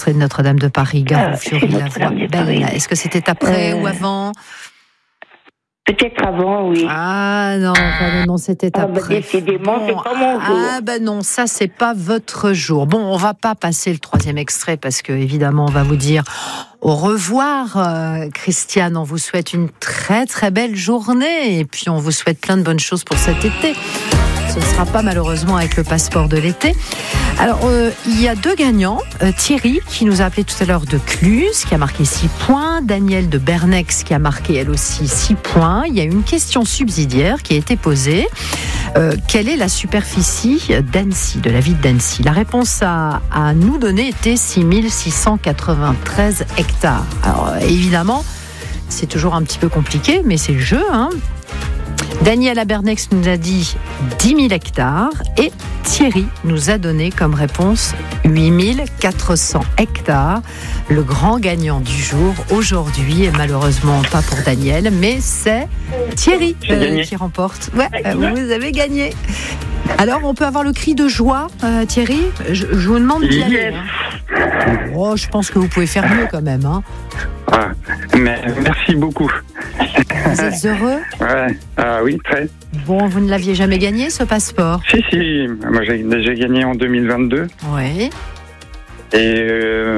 extrait de Notre-Dame de Paris, Gare où fleurit la voie belle. Est-ce que c'était après ou avant ? Peut-être avant, oui. Ah non, c'était après. Décidément, c'est pas mon jour. Ah non, ça c'est pas votre jour. Bon, on va pas passer le 3e extrait parce que évidemment on va vous dire au revoir, Christiane. On vous souhaite une très très belle journée et puis on vous souhaite plein de bonnes choses pour cet été. Ce ne sera pas malheureusement avec le passeport de l'été. Alors, il y a 2 gagnants. Thierry, qui nous a appelé tout à l'heure de Cluse, qui a marqué 6 points. Daniel de Bernex, qui a marqué elle aussi 6 points. Il y a une question subsidiaire qui a été posée. Quelle est la superficie d'Annecy, de la ville d'Annecy ? La réponse à nous donner était 6693 hectares. Alors, évidemment, c'est toujours un petit peu compliqué, mais c'est le jeu, hein. Daniel Abernex nous a dit 10 000 hectares et Thierry nous a donné comme réponse 8 400 hectares. Le grand gagnant du jour aujourd'hui, et malheureusement pas pour Daniel, mais c'est Thierry qui remporte. Ouais, vous avez gagné. Alors, on peut avoir le cri de joie, Thierry ? Je vous demande d'y aller. Oh, je pense que vous pouvez faire mieux quand même. Hein. Ah, mais merci beaucoup. Vous êtes heureux ? Ouais, oui, très. Bon, vous ne l'aviez jamais gagné, ce passeport ? Si, moi j'ai déjà gagné en 2022. Oui. Et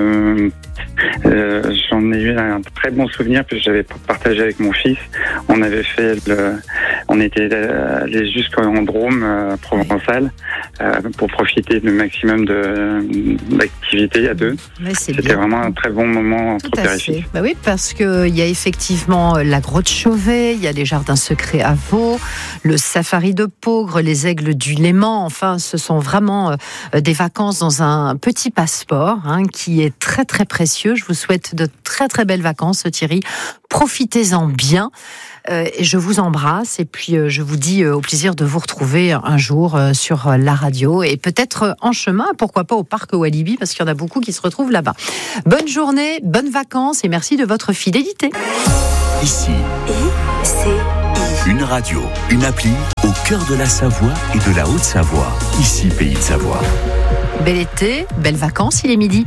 j'en ai eu un très bon souvenir puisque j'avais partagé avec mon fils. On avait fait on était allé jusqu'en Drôme provençal pour profiter du maximum d'activités à 2. C'était bien. Vraiment un très bon moment entre périphériques. Bah oui, parce que il y a effectivement la grotte Chauvet, il y a les jardins secrets à Vaud, le safari de Peaugres, les aigles du Léman. Enfin, ce sont vraiment des vacances dans un petit passeport qui est très très précieux. Je vous souhaite de très très belles vacances, Thierry. Profitez-en bien. Et je vous embrasse et puis je vous dis au plaisir de vous retrouver un jour sur la radio et peut-être en chemin, pourquoi pas au parc Walibi, parce qu'il y en a beaucoup qui se retrouvent là-bas. Bonne journée, bonnes vacances et merci de votre fidélité. Ici, une radio, une appli au cœur de la Savoie et de la Haute-Savoie. Ici, Pays de Savoie. Bel été, belles vacances, il est midi.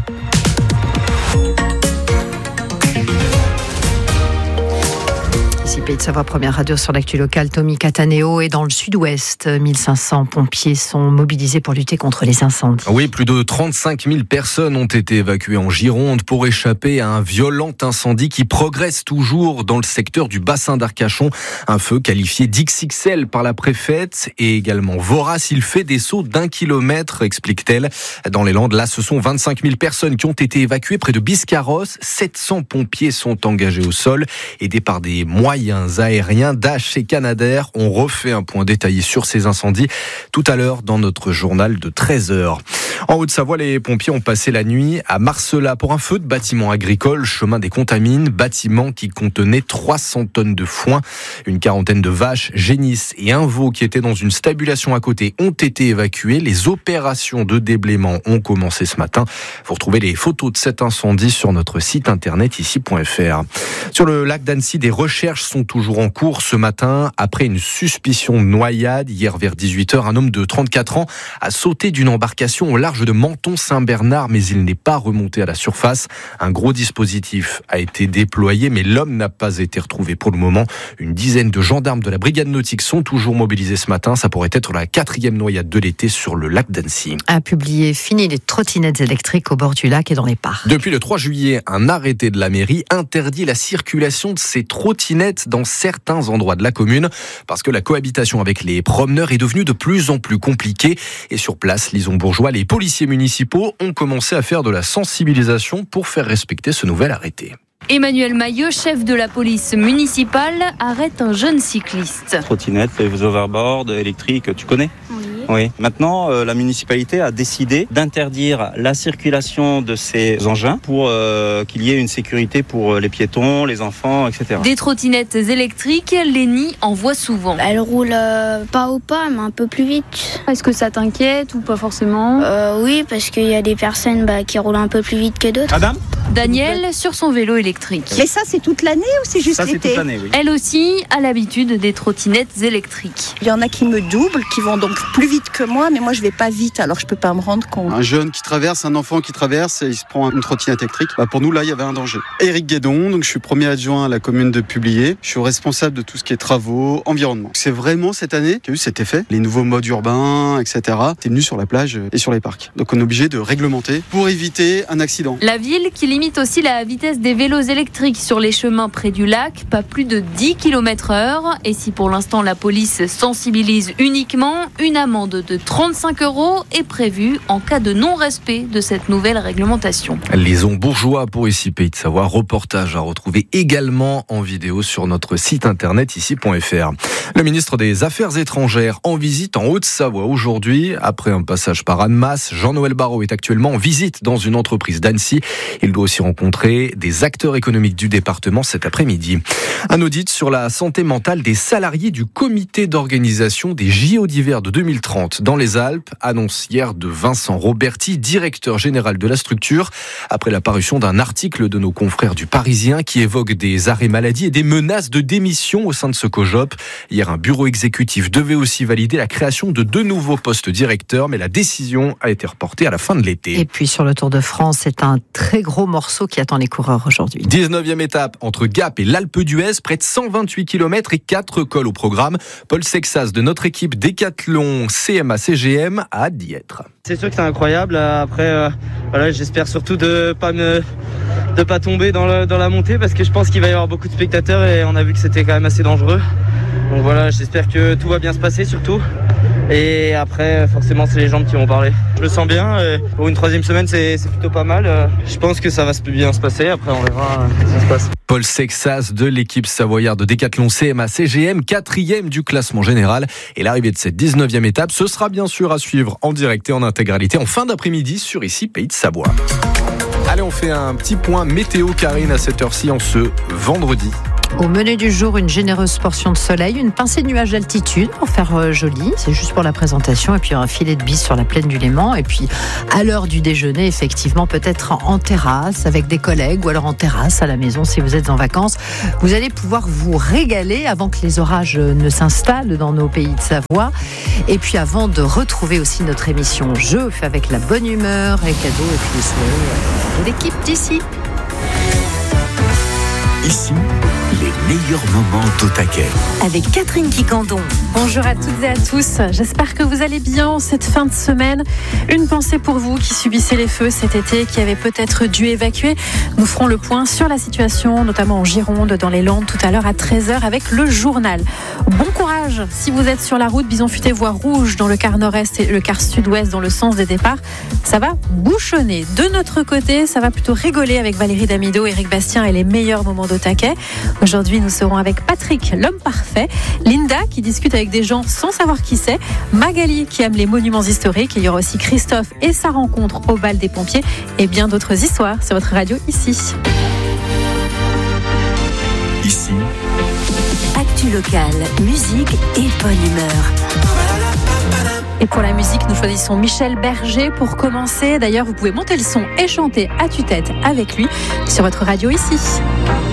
Pays de Savoie, première radio sur l'actu locale, Tommy Cataneo. Et dans le sud-ouest, 1500 pompiers sont mobilisés pour lutter contre les incendies. Oui, plus de 35 000 personnes ont été évacuées en Gironde pour échapper à un violent incendie qui progresse toujours dans le secteur du bassin d'Arcachon. Un feu qualifié d'XXL par la préfète et également vorace. Il fait des sauts d'1 kilomètre, explique-t-elle. Dans les Landes, là, ce sont 25 000 personnes qui ont été évacuées près de Biscarrosse. 700 pompiers sont engagés au sol, aidés par des moyens aériens. Dash et Canadair ont refait un point détaillé sur ces incendies tout à l'heure dans notre journal de 13h. En Haute-Savoie, les pompiers ont passé la nuit à Marcella pour un feu de bâtiment agricole, chemin des Contamines, bâtiment qui contenait 300 tonnes de foin. Une quarantaine de vaches, génisses et un veau qui étaient dans une stabulation à côté ont été évacués. Les opérations de déblaiement ont commencé ce matin. Vous retrouvez les photos de cet incendie sur notre site internet ici.fr. Sur le lac d'Annecy, des recherches sont toujours en cours ce matin. Après une suspicion de noyade, hier vers 18h, un homme de 34 ans a sauté d'une embarcation au large de Menton-Saint-Bernard, mais il n'est pas remonté à la surface. Un gros dispositif a été déployé, mais l'homme n'a pas été retrouvé pour le moment. Une dizaine de gendarmes de la brigade nautique sont toujours mobilisés ce matin. Ça pourrait être la 4e noyade de l'été sur le lac d'Annecy. A publié fini les trottinettes électriques au bord du lac et dans les parcs. Depuis le 3 juillet, un arrêté de la mairie interdit la circulation de ces trottinettes dans certains endroits de la commune parce que la cohabitation avec les promeneurs est devenue de plus en plus compliquée. Et sur place, Lison-Bourgeois, les policiers municipaux ont commencé à faire de la sensibilisation pour faire respecter ce nouvel arrêté. Emmanuel Maillot, chef de la police municipale, arrête un jeune cycliste. Trottinette, les overboards électriques, tu connais ? Oui. Maintenant, la municipalité a décidé d'interdire la circulation de ces engins pour qu'il y ait une sécurité pour les piétons, les enfants, etc. Des trottinettes électriques, Lénie en voit souvent. Elle roule pas au pas, mais un peu plus vite. Est-ce que ça t'inquiète ou pas forcément ? Oui, parce qu'il y a des personnes qui roulent un peu plus vite que d'autres. Madame ? Danielle sur son vélo électrique. Mais ça, c'est toute l'année ou c'est juste l'été ? C'est toute l'année, oui. Elle aussi a l'habitude des trottinettes électriques. Il y en a qui me doublent, qui vont donc plus vite que moi, mais moi je vais pas vite, alors je peux pas me rendre compte. Un jeune qui traverse, un enfant qui traverse, et il se prend une trottinette électrique. Pour nous, là, il y avait un danger. Éric Guédon, donc je suis premier adjoint à la commune de Publier. Je suis responsable de tout ce qui est travaux, environnement. C'est vraiment cette année qu'il y a eu cet effet. Les nouveaux modes urbains, etc. C'est venu sur la plage et sur les parcs. Donc on est obligé de réglementer pour éviter un accident. La ville qui limite aussi la vitesse des vélos électriques sur les chemins près du lac, pas plus de 10 km/h. Et si pour l'instant la police sensibilise uniquement, une amende de 35 € est prévue en cas de non-respect de cette nouvelle réglementation. Liaison bourgeois pour Ici Pays de Savoie. Reportage à retrouver également en vidéo sur notre site internet ici.fr. Le ministre des Affaires étrangères en visite en Haute-Savoie aujourd'hui. Après un passage par Annemasse, Jean-Noël Barrot est actuellement en visite dans une entreprise d'Annecy. Il doit aussi rencontrer des acteurs économiques du département cet après-midi. Un audit sur la santé mentale des salariés du comité d'organisation des JO d'hiver de 2030 dans les Alpes, annonce hier de Vincent Roberti, directeur général de la structure, après la parution d'un article de nos confrères du Parisien qui évoque des arrêts maladie et des menaces de démission au sein de ce COJOP. Hier, un bureau exécutif devait aussi valider la création de 2 nouveaux postes directeurs, mais la décision a été reportée à la fin de l'été. Et puis sur le Tour de France, c'est un très gros morceau qui attend les coureurs aujourd'hui. 19e étape entre Gap et l'Alpe d'Huez, près de 128 km et 4 cols au programme. Paul Sexas de notre équipe Décathlon CMA-CGM a hâte d'y être. C'est sûr que c'est incroyable. Après, j'espère surtout de pas tomber dans la montée parce que je pense qu'il va y avoir beaucoup de spectateurs et on a vu que c'était quand même assez dangereux. Donc voilà, j'espère que tout va bien se passer surtout. Et après, forcément, c'est les jambes qui vont parler. Je me sens bien. Pour une 3e semaine, c'est plutôt pas mal. Je pense que ça va bien se passer. Après, on verra ce qui se passe. Paul Sexas de l'équipe savoyarde de Décathlon CMA-CGM, 4e du classement général. Et l'arrivée de cette 19e étape, ce sera bien sûr à suivre en direct et en intégralité en fin d'après-midi sur Ici Pays de Savoie. Allez, on fait un petit point météo, Karine, à cette heure-ci en ce vendredi. Au menu du jour, une généreuse portion de soleil, une pincée de nuages d'altitude pour faire joli, c'est juste pour la présentation, et puis un filet de bise sur la plaine du Léman, et puis à l'heure du déjeuner, effectivement, peut-être en terrasse avec des collègues, ou alors en terrasse à la maison si vous êtes en vacances. Vous allez pouvoir vous régaler avant que les orages ne s'installent dans nos pays de Savoie, et puis avant de retrouver aussi notre émission Jeux avec la bonne humeur, les cadeaux et puis les soirées de l'équipe d'ici. Ici, les meilleurs moments d'Otaquet. Avec Catherine Quicandon. Bonjour à toutes et à tous. J'espère que vous allez bien cette fin de semaine. Une pensée pour vous qui subissez les feux cet été, qui avez peut-être dû évacuer. Nous ferons le point sur la situation, notamment en Gironde, dans les Landes, tout à l'heure à 13h avec le journal. Bon courage si vous êtes sur la route Bison Futé voie rouge dans le quart nord-est et le quart sud-ouest dans le sens des départs. Ça va bouchonner. De notre côté, ça va plutôt rigoler avec Valérie Damido, Éric Bastien et les meilleurs moments d'Otaquet. Aujourd'hui, nous serons avec Patrick, l'homme parfait, Linda qui discute avec des gens sans savoir qui c'est, Magali qui aime les monuments historiques, et il y aura aussi Christophe et sa rencontre au bal des pompiers et bien d'autres histoires sur votre radio ici. Ici. Actu locale, musique et bonne humeur. Et pour la musique, nous choisissons Michel Berger pour commencer. D'ailleurs, vous pouvez monter le son et chanter à tue-tête avec lui sur votre radio ici.